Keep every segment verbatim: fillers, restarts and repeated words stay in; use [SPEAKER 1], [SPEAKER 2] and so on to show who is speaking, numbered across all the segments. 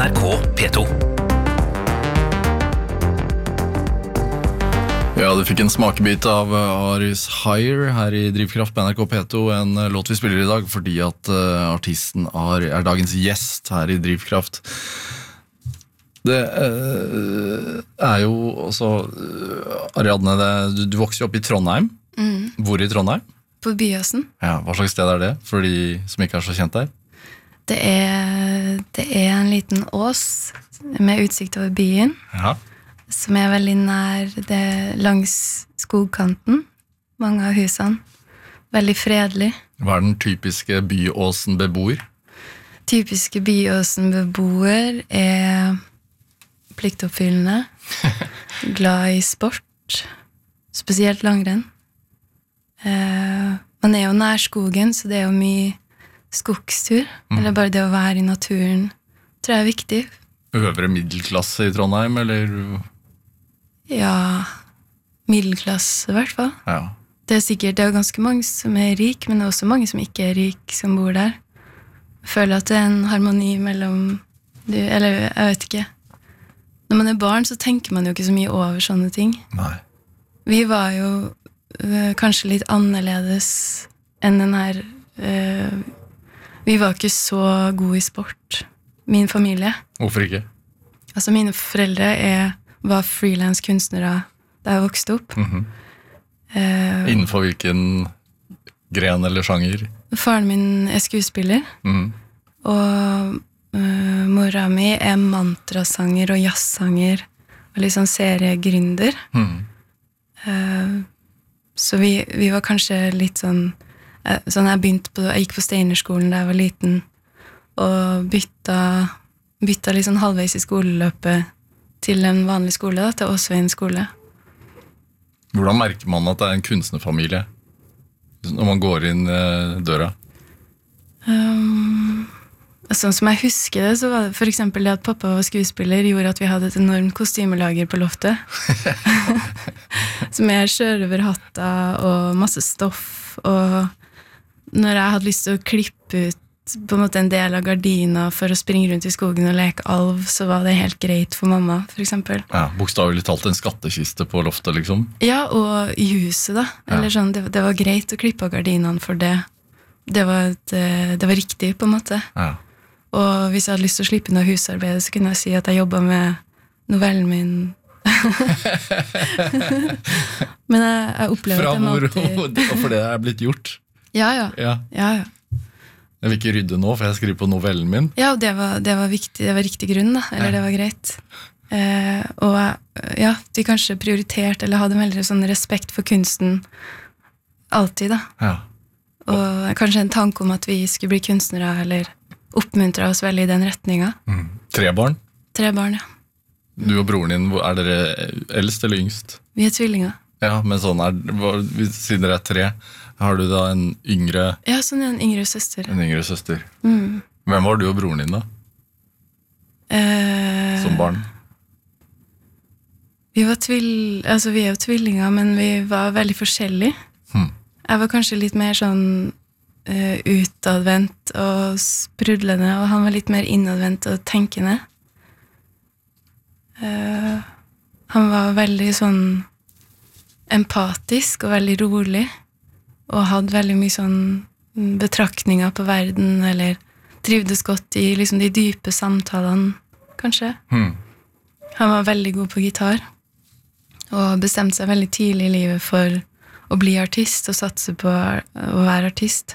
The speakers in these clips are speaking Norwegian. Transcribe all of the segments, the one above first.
[SPEAKER 1] N R K P to.
[SPEAKER 2] Ja, du fikk en smakebit av Aris Higher her i Drivkraft på N R K P to, en låt vi spiller i dag fordi at uh, artisten er, er dagens gjest her i Drivkraft. Det uh, er jo også, uh, Ariadne, det, du, du vokste jo opp i Trondheim.
[SPEAKER 3] Mm.
[SPEAKER 2] Hvor i Trondheim?
[SPEAKER 3] På Byåsen.
[SPEAKER 2] Ja, hva slags sted er det, for de som ikke er så kjent der?
[SPEAKER 3] Det er, det er en liten ås med utsikt over byen.
[SPEAKER 2] Ja.
[SPEAKER 3] Som er veldig nær det langs skogkanten. Mange av husene. Veldig fredelig.
[SPEAKER 2] Hva er den typiske Byåsen-beboer?
[SPEAKER 3] Typiske Byåsen-beboer er pliktoppfyllende. Glad i sport. Spesielt langrenn. Eh, man er jo nær skogen, så det er jo mye skogstur. Mm. Eller bare det å være i naturen tror jeg er viktig.
[SPEAKER 2] Øvre middelklasse i Trondheim, eller...
[SPEAKER 3] Ja, middelklasse i hvert fall.
[SPEAKER 2] Ja.
[SPEAKER 3] Det er sikkert, det er ganske mange som er rik, men det er også mange som ikke er rik som bor der. Jeg føler at det er en harmoni mellom, eller jeg vet ikke. Når man er barn så tenker man jo ikke så mye over sånne ting.
[SPEAKER 2] Nei.
[SPEAKER 3] Vi var jo øh, kanskje litt annerledes enn den her, øh, vi var ikke så gode i sport, min familie.
[SPEAKER 2] Hvorfor ikke?
[SPEAKER 3] Altså mine foreldre er var freelance kunstnere da jeg vokste opp.
[SPEAKER 2] Mm-hmm.
[SPEAKER 3] uh,
[SPEAKER 2] Innenfor hvilken gren eller sjanger?
[SPEAKER 3] Faren min er skuespiller,
[SPEAKER 2] mm.
[SPEAKER 3] og uh, mora mi er mantrasanger og jazzsanger, og liksom seriegründer.
[SPEAKER 2] Mm.
[SPEAKER 3] Uh, så vi, vi var kanskje litt sånn, uh, sånn jeg, begynte på, jeg gikk på Steinerskolen da jeg var liten, og bytta, bytta litt sånn halvveis i skoleløpet til en vanlig skole, da, til Åsveien skole.
[SPEAKER 2] Hvordan merker man at det er en kunstnerfamilie når man går inn uh, døra?
[SPEAKER 3] Um, sånn som jeg husker det, så var det for eksempel det at pappa var skuespiller gjorde at vi hadde et enormt kostymelager på loftet. Som er sjørøverhatta og masse stoff, og når jeg hadde lyst til å klippe ut på en måte en del av gardina for å springe rundt i skogen og leke alv, så var det helt greit for mamma, for eksempel.
[SPEAKER 2] Ja, bokstavelig talt en skattekiste på loftet, liksom.
[SPEAKER 3] Ja, og i huset da. Eller
[SPEAKER 2] ja.
[SPEAKER 3] sånn, det, det var greit å klippe av gardinene for det. Det var, det, det var riktig, på en måte.
[SPEAKER 2] Ja.
[SPEAKER 3] Og hvis jeg hadde lyst til å slippe noe husarbeid, så kunne jeg si at jeg jobbet med novellen min. Men jeg, jeg opplever
[SPEAKER 2] Fra
[SPEAKER 3] at jeg
[SPEAKER 2] hvor,
[SPEAKER 3] alltid...
[SPEAKER 2] for det er blitt gjort.
[SPEAKER 3] Ja, ja.
[SPEAKER 2] Ja.
[SPEAKER 3] Ja, ja.
[SPEAKER 2] Jeg vil ikke rydde nå, for jeg skriver på novellen min.
[SPEAKER 3] Ja, og det var, det var viktig, det var riktig grunn, da. Eller ja. Det var greit. Eh, og ja, de kanskje prioriterte, eller hadde veldig sånn respekt for kunsten alltid, da.
[SPEAKER 2] Ja.
[SPEAKER 3] Og kanskje en tanke om at vi skulle bli kunstnere, eller oppmuntre oss veldig i den retningen.
[SPEAKER 2] Mm. Tre barn?
[SPEAKER 3] Tre barn, ja.
[SPEAKER 2] Du og broren din, er dere eldst eller yngst?
[SPEAKER 3] Vi er tvillinger.
[SPEAKER 2] Ja, men sånn er, siden dere er tre, har du da en yngre...
[SPEAKER 3] Ja, sånn er en yngre søster.
[SPEAKER 2] En yngre søster.
[SPEAKER 3] Mm.
[SPEAKER 2] Hvem var du og broren din da?
[SPEAKER 3] Eh,
[SPEAKER 2] Som barn?
[SPEAKER 3] Vi var tvill... Altså, vi er jo tvillinger, men vi var veldig forskjellige.
[SPEAKER 2] Hmm.
[SPEAKER 3] Jeg var kanskje litt mer sånn uh, utadvendt og sprudlende, og han var litt mer innadvendt og tenkende. Uh, han var veldig sånn empatisk og veldig rolig, og hadde veldig mye sånn betraktninger på verden, eller trivdes godt i liksom de dype samtalene, kanskje.
[SPEAKER 2] Hmm.
[SPEAKER 3] Han var veldig god på gitar, og bestemte seg veldig tidlig i livet for å bli artist, og satse på å være artist.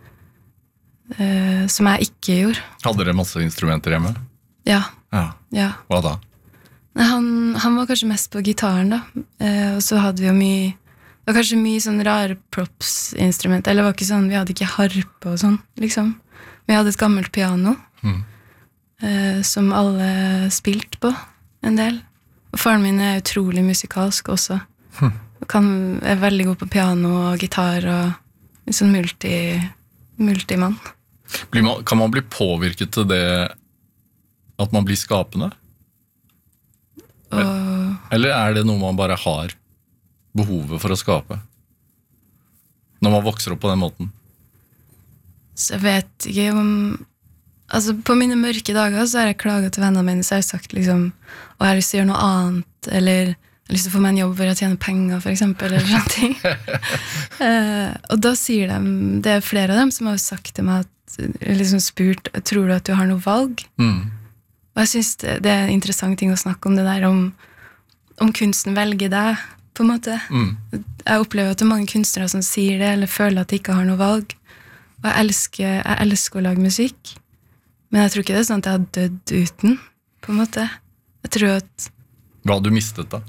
[SPEAKER 3] Eh, som jeg ikke gjorde.
[SPEAKER 2] Hadde dere masse instrumenter hjemme?
[SPEAKER 3] Ja.
[SPEAKER 2] Ja.
[SPEAKER 3] Ja.
[SPEAKER 2] Hva da?
[SPEAKER 3] Han, han var kanskje mest på gitaren da, eh, og så hadde vi jo mye, det var kanskje mye sånn rare props-instrumenter, eller det var ikke sånn, vi hadde ikke harpe og sånn, liksom. Vi hadde et gammelt piano,
[SPEAKER 2] mm.
[SPEAKER 3] eh, som alle spilte på en del. Og faren min er utrolig musikalsk også.
[SPEAKER 2] Hm.
[SPEAKER 3] Kan, er veldig god på piano og gitar og en sånn multi, multimann.
[SPEAKER 2] Blir man, kan man bli påvirket til det at man blir skapende?
[SPEAKER 3] Og,
[SPEAKER 2] Eller er det noe man bare har behovet for å skape? Når man vokser opp på den måten?
[SPEAKER 3] så jeg vet ikke om Altså, på mine mørke dager så har jeg klaget til vennene mine, så har jeg sagt liksom, og jeg har lyst til å gjøre noe annet, eller jeg har lyst til å få meg en jobb hvor jeg tjener penger, for eksempel, eller sånne ting. uh, og da sier de, det er flere av dem som har sagt til meg at, liksom spurt, tror du at du har noe valg?
[SPEAKER 2] Mm.
[SPEAKER 3] Og jeg synes det, det er en interessant ting å snakke om det der, om, om kunsten velger deg, på en måte.
[SPEAKER 2] Mm.
[SPEAKER 3] Jeg opplever at det er mange kunstnere som sier det, eller føler at de ikke har noe valg. Og jeg elsker, jeg elsker å lage musikk, men jeg tror ikke det er sånn at jeg har dødd uten, på en måte. Jeg tror at...
[SPEAKER 2] Hva hadde du mistet da?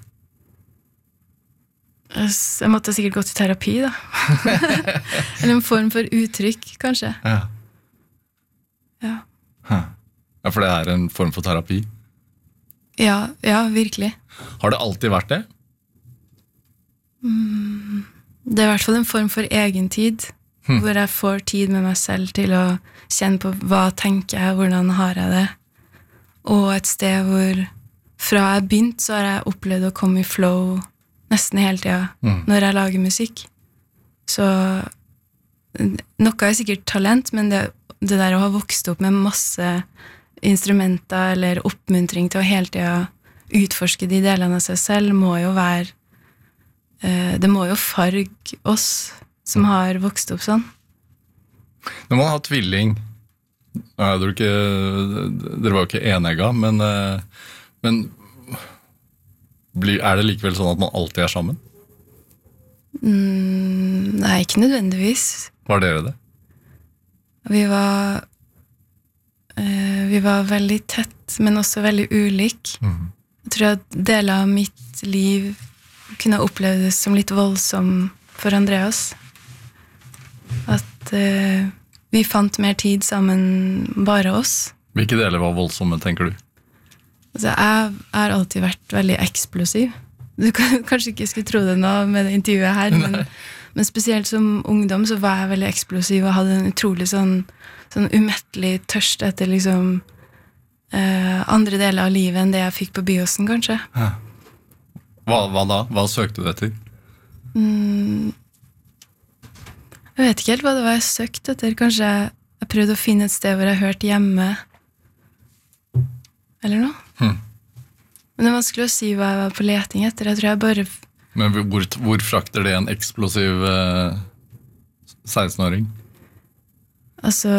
[SPEAKER 3] Jeg måtte sikkert gått i terapi, da. Eller en form for uttrykk, kanskje.
[SPEAKER 2] Ja.
[SPEAKER 3] Ja.
[SPEAKER 2] Huh. Ja, for det er en form for terapi?
[SPEAKER 3] Ja, ja, virkelig.
[SPEAKER 2] Har det alltid vært det?
[SPEAKER 3] Mm, det er i hvert fall en form for egentid, hmm. hvor jeg får tid med meg selv til å kjenne på hva tenker jeg, hvordan har jeg det, og et sted hvor fra jeg begynt så har jeg opplevd å komme i flow nesten hele tiden mm. når jeg lager musikk. Så noe er sikkert talent, men det, det der å ha vokst opp med masse instrumenter eller oppmuntring til å hele tiden utforske de delene av seg selv må jo være det må jo farge oss som har vokst opp sånn.
[SPEAKER 2] Når man har tvilling, nei, dere, ikke, dere var jo ikke enegga, men, men er det likevel sånn at man alltid er sammen?
[SPEAKER 3] Mm, nei, ikke nødvendigvis.
[SPEAKER 2] Var dere det?
[SPEAKER 3] Vi var, eh, vi var veldig tett, men også veldig ulik. Mm. Jeg tror at deler av mitt liv kunne opplevdes som litt voldsom for Andreas. At uh, vi fant mer tid sammen bare oss.
[SPEAKER 2] Hvilke deler var voldsomme, tenker du?
[SPEAKER 3] Altså, jeg har alltid vært veldig eksplosiv. Du kan, kanskje ikke skulle tro det nå med det intervjuet her, men, men spesielt som ungdom så var jeg veldig eksplosiv og hadde en utrolig sånn, sånn umettelig tørst etter liksom uh, andre deler av livet enn det jeg fikk på biosen, kanskje.
[SPEAKER 2] Ja. Hva, hva da? Hva søkte du etter?
[SPEAKER 3] Mm, jeg vet ikke helt hva det var jeg søkte etter. Kanskje jeg, jeg prøvde å finne et sted hvor jeg hørte hjemme. Eller noe. Hmm. Men det er vanskelig å si hva jeg var på leting etter. Jeg tror jeg bare...
[SPEAKER 2] Men hvor, hvor frakter det en eksplosiv eh, seksten-åring?
[SPEAKER 3] Altså...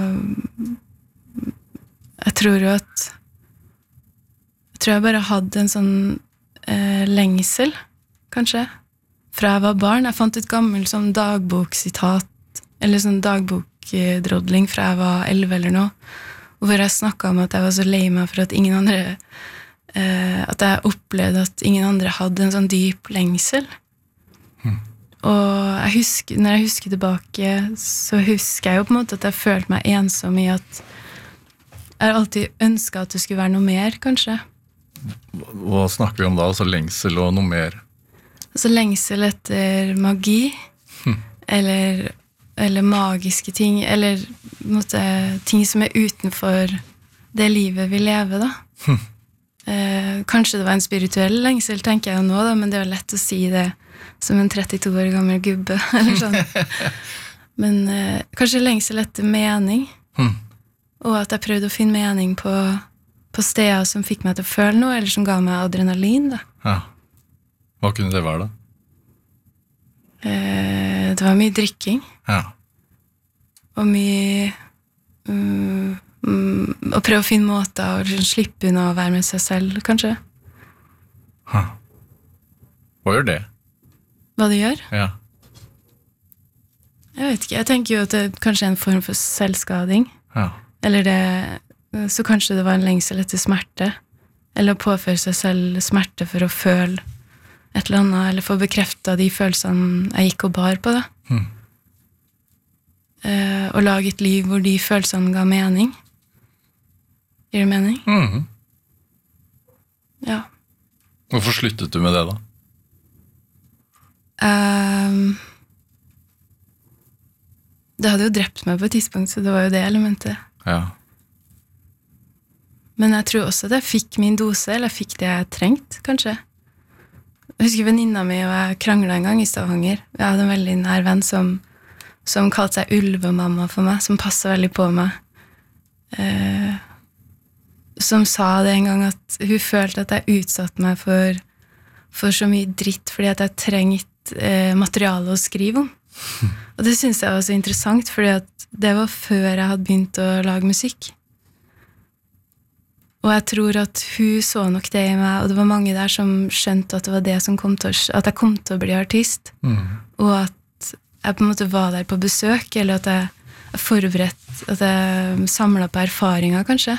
[SPEAKER 3] Jeg tror jo at... Jeg tror jeg bare hadde en sånn... Eh, lengsel, kanskje, fra jeg var barn. Jeg fant et gammelt sånn dagbok-sitat, eller sånn dagbok-drodling fra jeg var elleve eller noe, hvor jeg snakket om at jeg var så lei meg for at ingen andre, eh, at jeg opplevde at ingen andre hadde en sånn dyp lengsel. Hmm. Og jeg husker, når jeg husker tilbake, så husker jeg jo på en måte at jeg følte meg ensom i at jeg har alltid ønsket at det skulle være noe mer, kanskje.
[SPEAKER 2] Hva snakker vi om da? Altså lengsel og noe mer?
[SPEAKER 3] Altså lengsel etter magi, hm. eller, eller magiske ting, eller måte, ting som er utenfor det livet vi lever, da. Hm. Eh, kanskje det var en spirituell lengsel, tenker jeg jo nå, da, men det er jo lett å si det som en trettito år gammel gubbe, eller sånn. Men eh, kanskje lengsel etter mening, hm. og at jeg prøvde å finne mening på på steder som fikk meg til å føle noe, eller som ga meg adrenalin, da.
[SPEAKER 2] Ja. Hva kunne det være, da?
[SPEAKER 3] Eh, det var mye drikking.
[SPEAKER 2] Ja.
[SPEAKER 3] Og mye... Um, um, å prøve å finne måter å slippe unna å være med seg selv, kanskje.
[SPEAKER 2] Ha. Hva gjør det?
[SPEAKER 3] Hva det gjør?
[SPEAKER 2] Ja.
[SPEAKER 3] Jeg vet ikke. Jeg tenker jo at det kanskje er en form for selvskading.
[SPEAKER 2] Ja.
[SPEAKER 3] Eller det... Så kanskje det var en lengsel etter smerte, eller å påføre seg selv smerte for å føle et eller annet, eller få bekreftet de følelsene jeg gikk og bar på, da. Hmm. Eh, og lage et liv hvor de følelsene ga mening. Gir det mening?
[SPEAKER 2] Mm.
[SPEAKER 3] Ja.
[SPEAKER 2] Hvorfor sluttet du med det, da?
[SPEAKER 3] Um, det hadde jo drept meg på et tidspunkt, så det var jo det elementet.
[SPEAKER 2] Ja.
[SPEAKER 3] Men jeg tror også at jeg fikk min dose, eller jeg fikk det jeg trengte, kanskje. Jeg husker venninna mi, og jeg kranglet en gang i Stavanger. Jeg hadde en veldig nær venn som, som kalte seg ulvemamma for meg, som passet veldig på meg. eh, som sa det en gang, at hun følte at jeg utsatte meg for, for så mye dritt, fordi at jeg trengte eh, materiale å skrive om. Og det synes jeg var så interessant, fordi at det var før jeg hadde begynt å lage musikk. Og jeg tror at hun så nok det i meg, og det var mange der som skjønte at det var det som kom til å, at jeg kom til å bli artist, mm. og at jeg på en måte var der på besøk, eller at jeg forberedt, at jeg samlet på erfaringer, kanskje.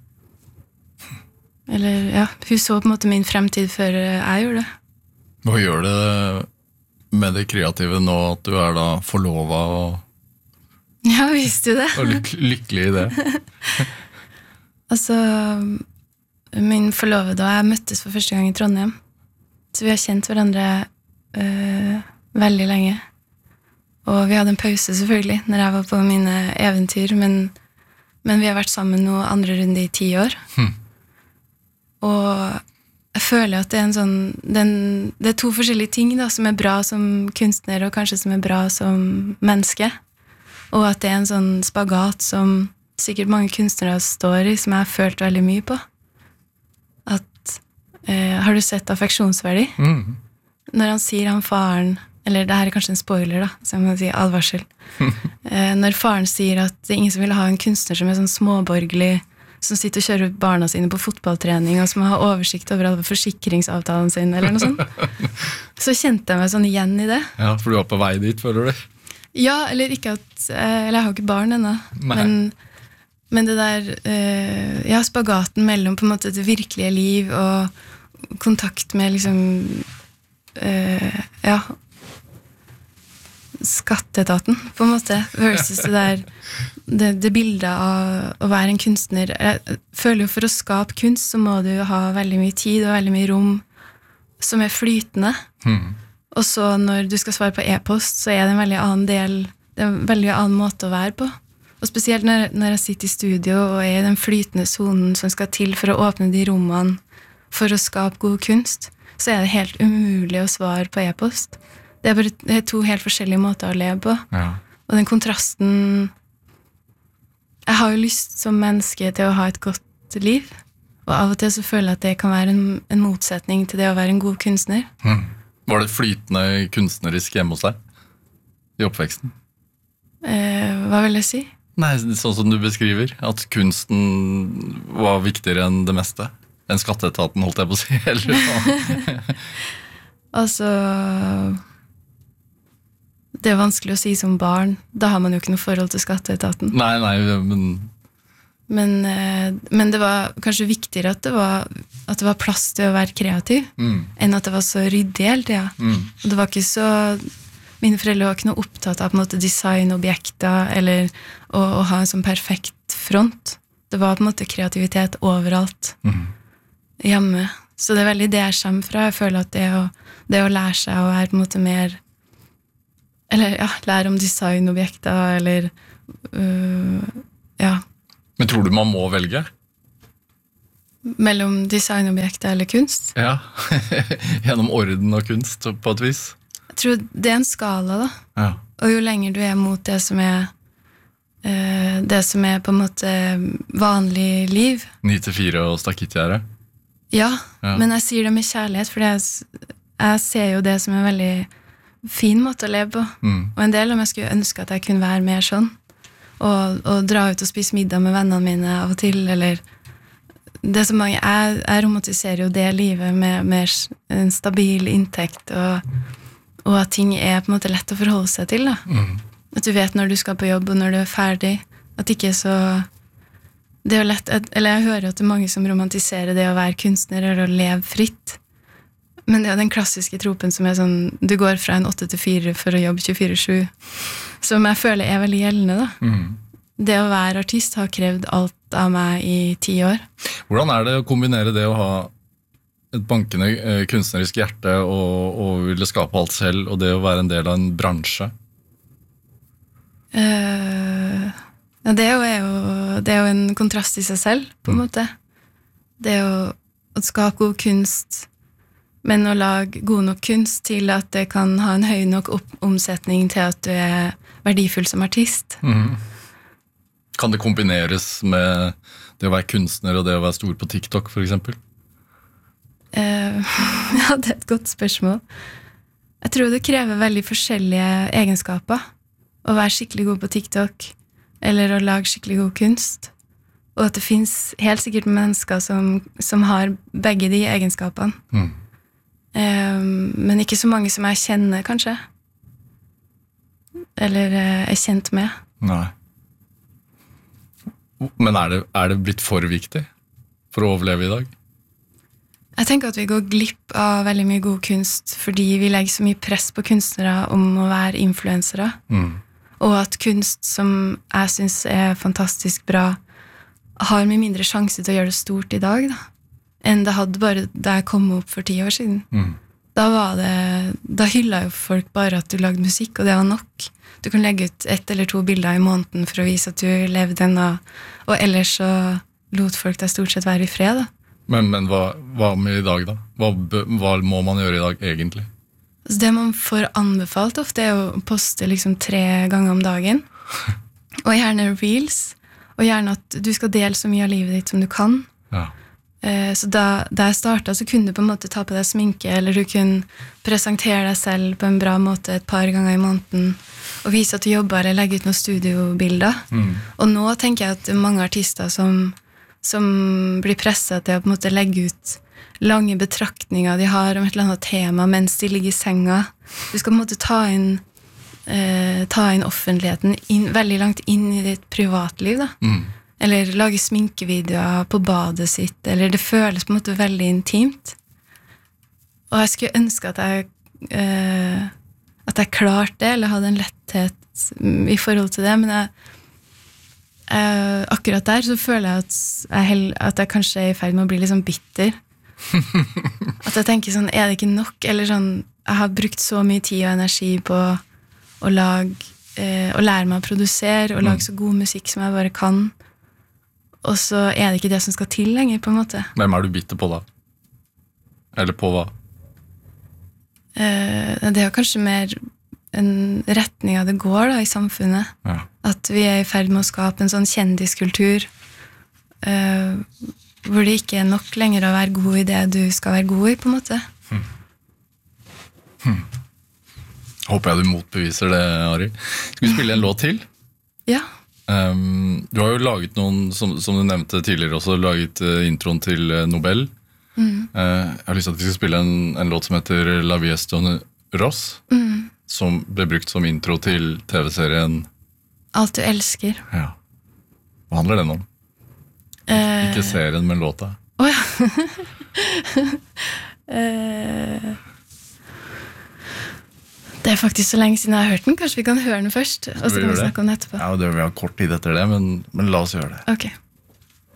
[SPEAKER 3] Eller, ja, hun så på en måte min fremtid før jeg gjorde det.
[SPEAKER 2] Hva gjør det med det kreative nå, at du er da forlovet og...
[SPEAKER 3] Ja, visste du det?
[SPEAKER 2] Og lyk lykkelig i det.
[SPEAKER 3] Altså, min forlovede og jeg møttes for første gang i Trondheim. Så vi har kjent hverandre øh, veldig lenge. Og vi hadde en pause selvfølgelig, når jeg var på mine eventyr, men, men vi har vært sammen noe andre runde i ti år. Hmm. Og jeg føler at det er en sånn, den, det er to forskjellige ting da, som er bra som kunstner, og kanskje som er bra som menneske. Og at det er en sånn spagat som sikkert mange kunstnere står i, som jeg har følt veldig mye på. At, eh, har du sett affeksjonsverdi? Mm. Når han sier han faren, eller det her er kanskje en spoiler da, så jeg må si advarsel. eh, når faren sier at det er ingen som vil ha en kunstner som er sånn småborgerlig, som sitter og kjører barna sine på fotballtrening, og som har oversikt over alle forsikringsavtalen sin, eller noe sånt. Så kjente jeg meg sånn igjen i det.
[SPEAKER 2] Ja, for du var på vei dit, føler du?
[SPEAKER 3] Ja, eller ikke at, eller jeg har ikke barn ennå, men Men det der, eh, ja, spagaten mellom på en måte det virkelige liv og kontakt med liksom, eh, ja, skatteetaten, på en måte, versus det der, det, det bildet av å være en kunstner. Jeg føler jo for å skape kunst så må du ha veldig mye tid og veldig mye rom som er flytende. Mm. Og så når du skal svare på e-post, så er det en veldig annen del, det er en veldig annen måte å være på. Og spesielt når, når jeg sitter i studio og er i den flytende zonen som skal til for å åpne de rommene for å skape god kunst, så er det helt umulig å svare på e-post. Det er bare det er to helt forskjellige måter å leve på. Ja. Og den kontrasten... Jeg har jo lyst som menneske til å ha et godt liv, og av og til så føler jeg at det kan være en, en motsetning til det å være en god kunstner.
[SPEAKER 2] Hmm. Var det flytende kunstnerisk hjemme hos deg i oppveksten?
[SPEAKER 3] Eh, hva vil jeg si?
[SPEAKER 2] Nei, sånn som du beskriver, at kunsten var viktigere enn det meste. Enn skatteetaten, holdt jeg på å si. Eller
[SPEAKER 3] altså, det er vanskelig å si som barn. Da har man jo ikke noe forhold til skatteetaten.
[SPEAKER 2] Nei, nei, men...
[SPEAKER 3] Men, men det var kanskje viktigere at det var, at det var plass til å være kreativ, mm. enn at det var så ryddig hele tiden. Mm. Og det var ikke så... Mine foreldre var ikke noe opptatt av på en måte designobjekter eller å, å ha en sånn perfekt front. Det var på en måte kreativitet overalt mm. hjemme. Så det er veldig det jeg kommer fra. Jeg føler at det å, det å lære seg å være på en måte mer eller ja, lære om designobjekter eller uh, ja.
[SPEAKER 2] Men tror du man må velge?
[SPEAKER 3] Mellom designobjekter eller kunst?
[SPEAKER 2] Ja, gjennom orden og kunst på et vis.
[SPEAKER 3] Jeg tror det er en skala da. Ja. Og jo lenger du er mot det som er eh, det som er på en måte vanlig liv.
[SPEAKER 2] Ni til fire og stakittgjerde.
[SPEAKER 3] Ja, ja, men jeg sier det med kjærlighet, for jeg, jeg ser jo det som en veldig fin måte å leve på. Mm. Og en del av meg skulle ønske at jeg kunne være mer sånn. Og, og dra ut og spise middag med vennene mine av og til, eller det er så mange, jeg, jeg romantiserer jo det livet med, med en stabil inntekt og og at ting er på en måte lett å forholde seg til da. Mm. At du vet når du skal på jobb og når du er ferdig, at det ikke er så det er jo lett, eller jeg hører at det er mange som romantiserer det å være kunstner eller å leve fritt, men det er jo den klassiske tropen som er sånn, du går fra en åtte til fire for å jobbe tjuefire sju, som jeg føler er veldig gjeldende da. Mm. Det å være artist har krevd alt av meg i ti år.
[SPEAKER 2] Hvordan er det å kombinere det å ha et bankende eh, kunstnerisk hjerte og, og ville skape alt selv, og det å være en del av en bransje?
[SPEAKER 3] Uh, ja, det, er jo, det er jo en kontrast i seg selv, på en mm. måte. Det å, å skape god kunst, men å lage god nok kunst til at det kan ha en høy nok opp- omsetning til at du er verdifull som artist. Mm.
[SPEAKER 2] Kan det kombineres med det å være kunstner og det å være stor på TikTok, for eksempel?
[SPEAKER 3] Uh, ja, det er et godt spørsmål. Jeg tror det krever veldig forskjellige egenskaper. Å være skikkelig god på TikTok, eller å lage skikkelig god kunst. Og at det finnes helt sikkert mennesker som, som har begge de egenskapene. Mm. Um, men ikke så mange som jeg kjenner, kanskje. Eller uh, er kjent med.
[SPEAKER 2] Nei. Men er det, er det blitt for viktig for å overleve i dag?
[SPEAKER 3] Jeg tenker at vi går glipp av veldig mye god kunst fordi vi legger så mye press på kunstnere om å være influensere. Mm. Og at kunst som jeg synes er fantastisk bra har mye mindre sjanse til å gjøre det stort i dag da, enn det hadde bare da jeg kom opp for ti år siden. Mm. Da var det, da hyllet jo folk bare at du lagde musikk, og det var nok. Du kan legge ut ett eller to bilder i måneden for å vise at du levde ennå, og ellers så lot folk deg stort sett være i fred da.
[SPEAKER 2] Men, men hva, hva med i dag da? Hva, hva må man gjøre i dag egentlig?
[SPEAKER 3] Altså det man får anbefalt ofte er å poste liksom tre ganger om dagen. Og gjerne reels. Og gjerne at du skal dele så mye av livet ditt som du kan. Ja. Så da, da jeg startet så kunne du på en måte ta på deg sminke, eller du kunne presentere deg selv på en bra måte et par ganger i måneden, og vise at du jobber eller legge ut noen studiobilder. Mm. Og nå tenker jeg at det er mange artister som som blir presset til å på en måte legge ut lange betraktninger de har om et eller annet tema mens de ligger i senga. Du skal på en måte ta inn, eh, ta inn offentligheten inn, veldig langt inn i ditt privatliv. Da. Mm. Eller lage sminkevideoer på badet sitt, eller det føles på en måte veldig intimt. Og jeg skulle ønske at jeg, eh, at jeg klarte det, eller hadde en letthet i forhold til det, men jeg Uh, akkurat der så føler jeg at jeg, hel, at jeg kanskje er i ferd med å bli litt sånn bitter. At jeg tenker sånn, er det ikke nok? Eller sånn, jeg har brukt så mye tid og energi på å lage, uh, å lære meg å produsere, og lage så god musikk som jeg bare kan. Og så er det ikke det som skal til lenger, på en måte.
[SPEAKER 2] Hvem er du bitter på da? Eller på hva?
[SPEAKER 3] Uh, det er kanskje mer en retning av det går da, i samfunnet. Ja. At vi er i ferd med å skape en sånn kjendiskultur uh, hvor det ikke er nok lenger å være god i det du skal være god i, på en måte. Hmm.
[SPEAKER 2] Hmm. Håper jeg du motbeviser det, Ari. Skal vi spille en låt til?
[SPEAKER 3] Ja.
[SPEAKER 2] Um, du har jo laget noen, som, som du nevnte tidligere også, laget uh, introen til uh, Nobel. Mm. Uh, jeg har lyst til at vi skal spille en, en låt som heter La Vie est une rose. Mm. Som ble brukt som intro til T V-serien
[SPEAKER 3] Alt du elsker.
[SPEAKER 2] Ja. Hva handler den om? Uh, Ikke serien, men låta.
[SPEAKER 3] Åh oh, ja. uh, det er faktisk så lenge siden jeg har hørt den. Kanskje vi kan høre den først, og så kan vi snakke om den etterpå.
[SPEAKER 2] Ja, det vil vi ha kort tid etter det, men, men la oss gjøre det.
[SPEAKER 3] Ok.